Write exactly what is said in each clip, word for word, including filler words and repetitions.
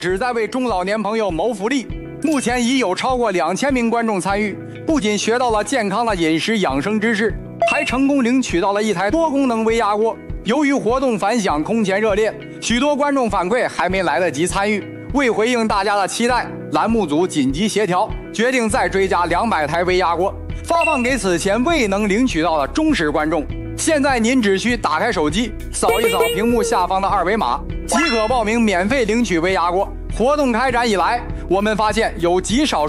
旨在为中老年朋友谋福利。目前已有超过两千名观众参与，不仅学到了健康的饮食养生知识，还成功领取到了一台多功能微压锅。由于活动反响空前热烈，许多观众反馈还没来得及参与。为回应大家的期待，栏目组紧急协调，决定再追加两百台微压锅，发放给此前未能领取到的忠实观众。现在您只需打开手机，扫一扫屏幕下方的二维码，即可报名免费领取微压锅。活动开展以来，我们发现有极少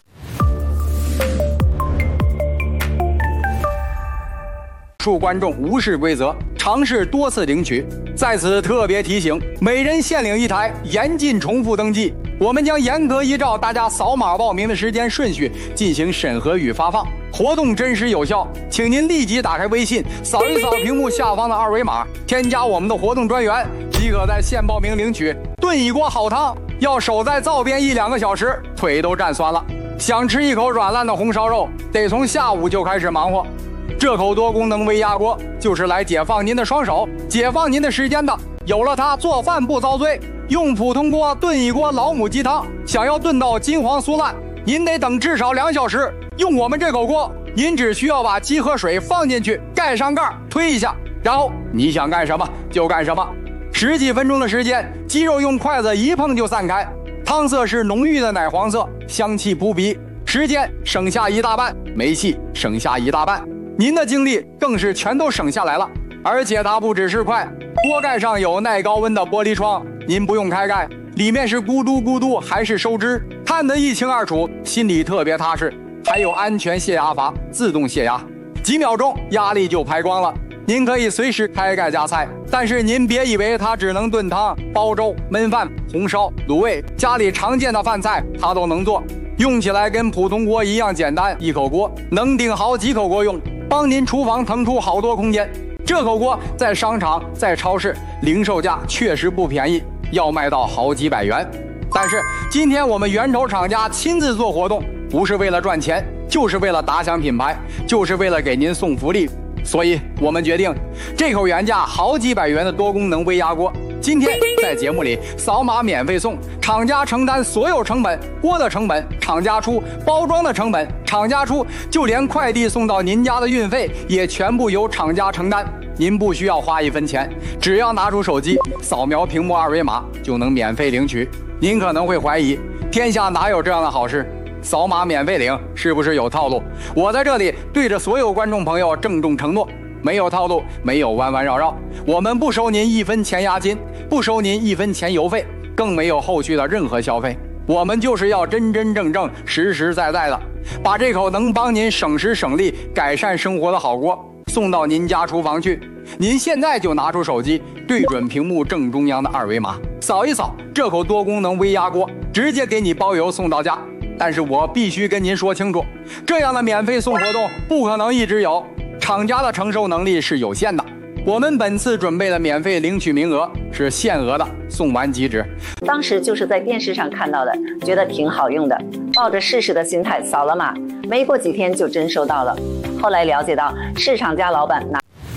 数观众无视规则，尝试多次领取。在此特别提醒，每人限领一台，严禁重复登记。我们将严格依照大家扫码报名的时间顺序进行审核与发放，活动真实有效。请您立即打开微信，扫一扫屏幕下方的二维码，添加我们的活动专员，即可在线报名领取炖一锅好汤。要守在灶边一两个小时，腿都站酸了。想吃一口软烂的红烧肉，得从下午就开始忙活。这口多功能微压锅就是来解放您的双手，解放您的时间的。有了它，做饭不遭罪。用普通锅炖一锅老母鸡汤，想要炖到金黄酥烂，您得等至少两小时。用我们这口锅，您只需要把鸡和水放进去，盖上盖，推一下，然后你想干什么就干什么。十几分钟的时间，鸡肉用筷子一碰就散开，汤色是浓郁的奶黄色，香气扑鼻。时间省下一大半，煤气省下一大半，您的精力更是全都省下来了。而且它不只是快，锅盖上有耐高温的玻璃窗，您不用开盖，里面是咕嘟咕嘟还是收汁，看得一清二楚，心里特别踏实。还有安全泄压阀，自动泄压，几秒钟压力就排光了。您可以随时开盖加菜，但是您别以为它只能炖汤、煲粥、焖饭、红烧、卤味，家里常见的饭菜它都能做，用起来跟普通锅一样简单。一口锅能顶好几口锅用，帮您厨房腾出好多空间。这口锅在商场、在超市零售价确实不便宜，要卖到好几百元。但是今天我们源头厂家亲自做活动，不是为了赚钱，就是为了打响品牌，就是为了给您送福利。所以我们决定，这口原价好几百元的多功能微压锅，今天在节目里扫码免费送，厂家承担所有成本，锅的成本厂家出，包装的成本厂家出，就连快递送到您家的运费也全部由厂家承担。您不需要花一分钱，只要拿出手机扫描屏幕二维码就能免费领取。您可能会怀疑，天下哪有这样的好事？扫码免费领是不是有套路？我在这里对着所有观众朋友郑重承诺，没有套路，没有弯弯绕绕，我们不收您一分钱押金，不收您一分钱邮费，更没有后续的任何消费。我们就是要真真正正实实在在的把这口能帮您省时省力改善生活的好锅送到您家厨房去。您现在就拿出手机，对准屏幕正中央的二维码，扫一扫，这口多功能微压锅直接给你包邮送到家。但是我必须跟您说清楚，这样的免费送活动不可能一直有，厂家的承受能力是有限的。我们本次准备的免费领取名额是限额的，送完即止。 当时就是在电视上看到的，觉得挺好用的，抱着试试的心态扫了码，没过几天就真收到了。后来了解到，是厂家老板拿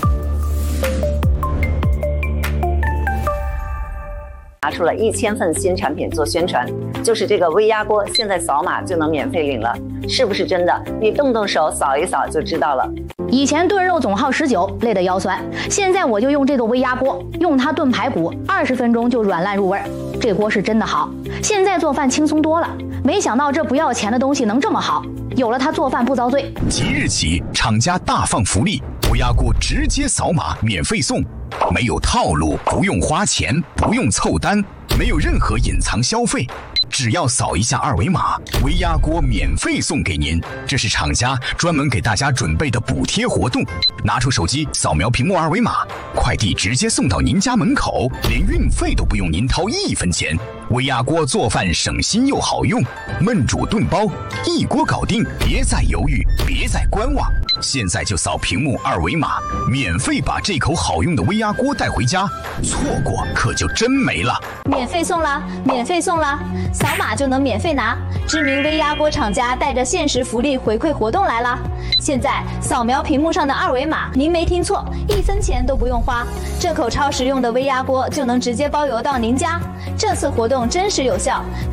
拿出了一千份新产品做宣传，就是这个微压锅，现在扫码就能免费领了，是不是真的？你动动手扫一扫就知道了。 以前炖肉总耗十九，累得腰酸，现在我就用这个微压锅，用它炖排骨，二十分钟就软烂入味。这锅是真的好，现在做饭轻松多了。没想到这不要钱的东西能这么好，有了它做饭不遭罪。 即日起，厂家大放福利，微压锅直接扫码免费送。没有套路，不用花钱，不用凑单，没有任何隐藏消费，只要扫一下二维码，微压锅免费送给您。这是厂家专门给大家准备的补贴活动。拿出手机扫描屏幕二维码，快递直接送到您家门口，连运费都不用您掏一分钱。微压锅做饭省心又好用，焖煮炖煲一锅搞定，别再犹豫，别再观望，现在就扫屏幕二维码，免费把这口好用的微压锅带回家，错过可就真没了。 免费送啦，免费送啦，扫码就能免费拿。知名微压锅厂家带着限时福利回馈活动来啦！现在扫描屏幕上的二维码，您没听错，一分钱都不用花，这口超实用的微压锅就能直接包邮到您家。这次活动真实有效，